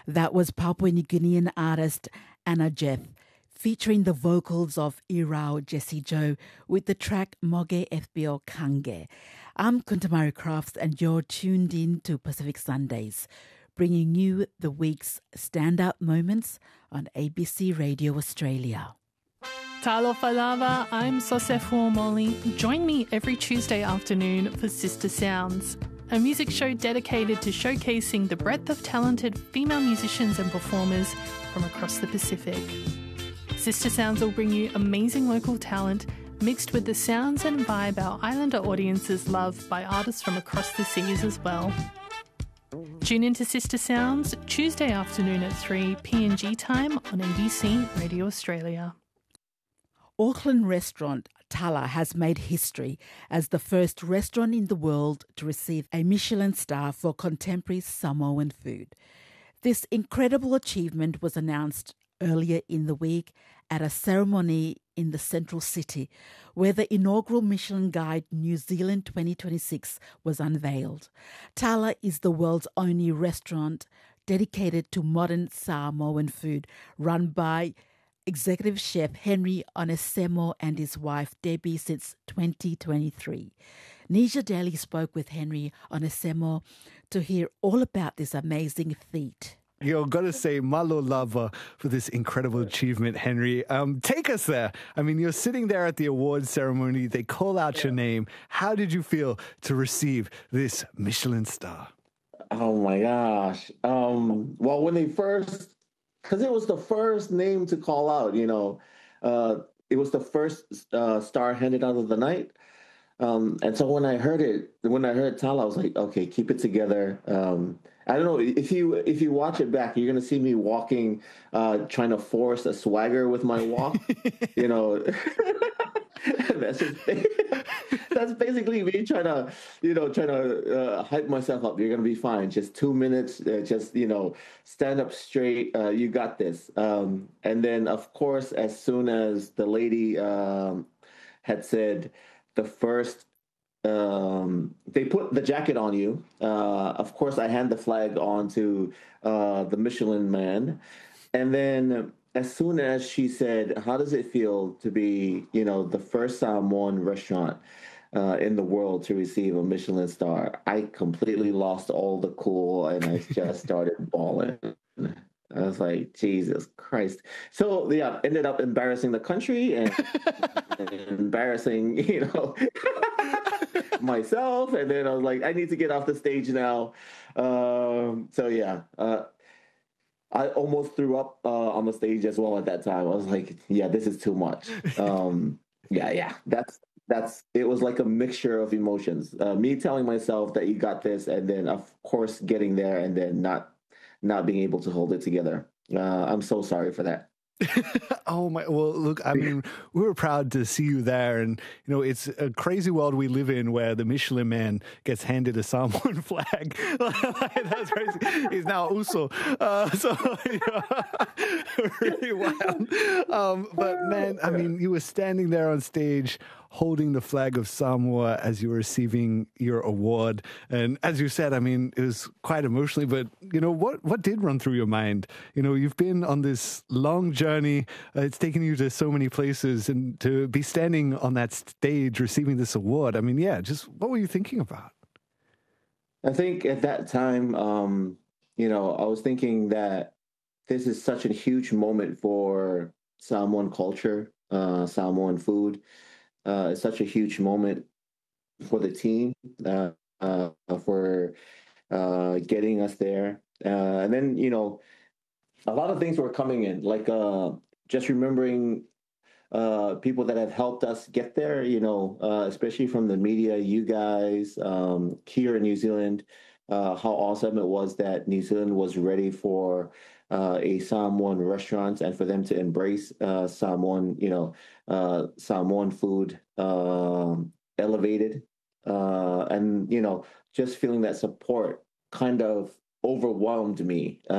That was Papua New Guinean artist Anna Jeth, featuring the vocals of Irao Jessie Joe with the track Moge FBO Kange. I'm Kuntamari Crafts and you're tuned in to Pacific Sundays, bringing you the week's standout moments on ABC Radio Australia. Talo Falava, I'm Sosefu Omoli. Join me every Tuesday afternoon for Sister Sounds, a music show dedicated to showcasing the breadth of talented female musicians and performers from across the Pacific. Sister Sounds will bring you amazing local talent mixed with the sounds and vibe our islander audiences love by artists from across the seas as well. Tune in to Sister Sounds Tuesday afternoon at 3 PNG time on ABC Radio Australia. Auckland restaurant Tala has made history as the first restaurant in the world to receive a Michelin star for contemporary Samoan food. This incredible achievement was announced earlier in the week at a ceremony in the central city where the inaugural Michelin Guide New Zealand 2026 was unveiled. Tala is the world's only restaurant dedicated to modern Samoan food, run by Executive Chef Henry Onesemo and his wife Debbie since 2023. Nisha Daly spoke with Henry Onesemo to hear all about this amazing feat. Yo, gotta say, malo lava for this incredible achievement, Henry. Take us there. I mean, you're sitting there at the awards ceremony. They call out your name. How did you feel to receive this Michelin star? Oh my gosh. Well, when they first, because it was the first name to call out, it was the first star handed out of the night. And so when I heard Tala, I was like, okay, keep it together. I don't know if you watch it back, you're gonna see me walking, trying to force a swagger with my walk. That's basically me trying to hype myself up. You're gonna be fine. Just 2 minutes. Stand up straight. You got this. And then, of course, as soon as the lady had said the first. They put the jacket on you. Of course, I hand the flag on to the Michelin man. And then as soon as she said, how does it feel to be, the first Samoan restaurant in the world to receive a Michelin star, I completely lost all the cool and I just started bawling. I was like, Jesus Christ. So, yeah, ended up embarrassing the country and embarrassing, myself. And then I was like, I need to get off the stage now. I almost threw up on the stage as well at that time. I was like, yeah, this is too much. It was like a mixture of emotions. Me telling myself that you got this, and then, of course, getting there and then not being able to hold it together. I'm so sorry for that. Oh my! Well, look, I mean, we were proud to see you there, and it's a crazy world we live in where the Michelin man gets handed a Samoan flag. That's crazy. He's now Uso, really wild. But man, I mean, you were standing there on stage holding the flag of Samoa as you were receiving your award. And as you said, I mean, it was quite emotionally, but what did run through your mind? You've been on this long journey. It's taken you to so many places, and to be standing on that stage receiving this award. I mean, yeah, just what were you thinking about? I think at that time, I was thinking that this is such a huge moment for Samoan culture, Samoan food. It's such a huge moment for the team, for getting us there. And then, a lot of things were coming in, like just remembering people that have helped us get there, especially from the media, you guys, here in New Zealand, how awesome it was that New Zealand was ready for a Samoan restaurant and for them to embrace Samoan, Samoan food, elevated, and just feeling that support kind of overwhelmed me.